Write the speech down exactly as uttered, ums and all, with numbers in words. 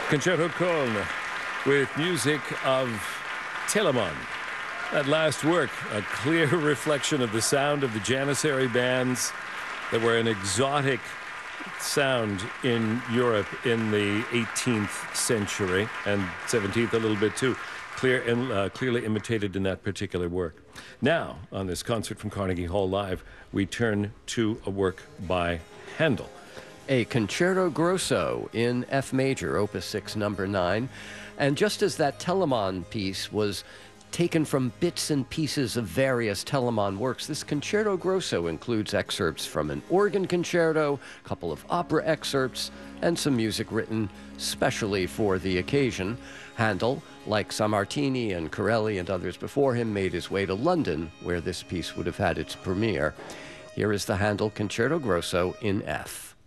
Concerto Köln with music of Telemann. That last work, a clear reflection of the sound of the Janissary bands that were an exotic sound in Europe in the eighteenth century and seventeenth a little bit too. Clear and uh, clearly imitated in that particular work. Now, on this concert from Carnegie Hall Live, we turn to a work by Handel. A Concerto Grosso in F major, Opus six, number nine. And just as that Telemann piece was taken from bits and pieces of various Telemann works, this Concerto Grosso includes excerpts from an organ concerto, a couple of opera excerpts, and some music written specially for the occasion. Handel, like Sammartini and Corelli and others before him, made his way to London, where this piece would have had its premiere. Here is the Handel Concerto Grosso in F.